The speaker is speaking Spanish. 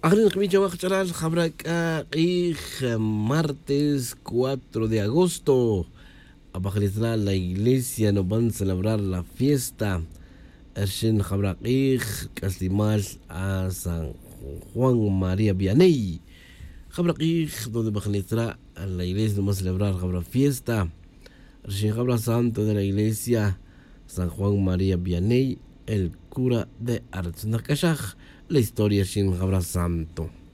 Ahora martes 4 de agosto. A la iglesia nos van a celebrar la fiesta. Ershin Jabrakij, Castimal a San Juan María Vianney. Jabrakij, donde Bajalitra a la iglesia nos va a celebrar la fiesta. Ershin Jabra Santo de la iglesia San Juan María Vianney, el cura de Artsnakashaj. La historia Ershin Jabra Santo.